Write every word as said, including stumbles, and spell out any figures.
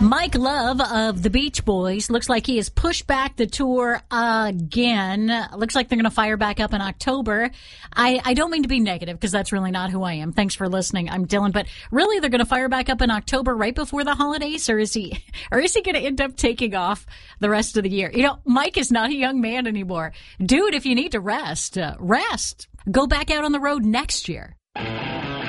Mike Love of the Beach Boys looks like he has pushed back the tour again. Looks like they're going to fire back up in October. I, I don't mean to be negative because that's really not who I am. Thanks for listening. I'm Dylan. But really, they're going to fire back up in October right before the holidays, or is he, or is he going to end up taking off the rest of the year? You know, Mike is not a young man anymore. Dude, if you need to rest, uh, rest. Go back out on the road next year.